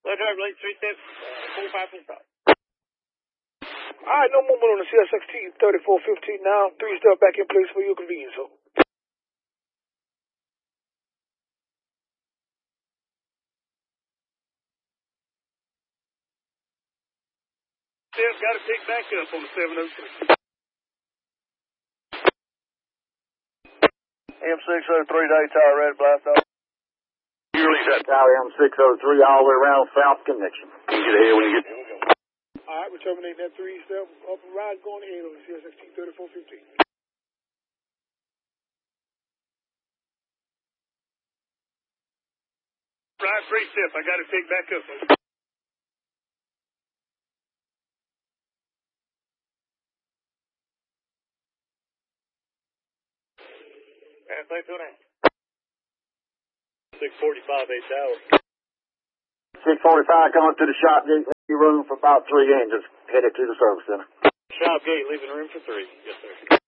Low driver, late 3 step, 45 from stop. Alright, no movement on the CSXT 3415 now. 3 step back in place for your convenience, so. Step, got to pick back up on the 703. M603 Daytona red blast off. You release that. Tower M603 all the way around south connection. You get ahead when you get. Alright, we're terminating that 3 step up and ride going ahead on the CSXT 3415. Right, 3 step, I got to pick back up. And play 2.5. 645, 8 tower. 645 coming to the shop gate. Room for about 3 engines. Headed to the service center. Shop gate, leaving room for 3. Yes, sir.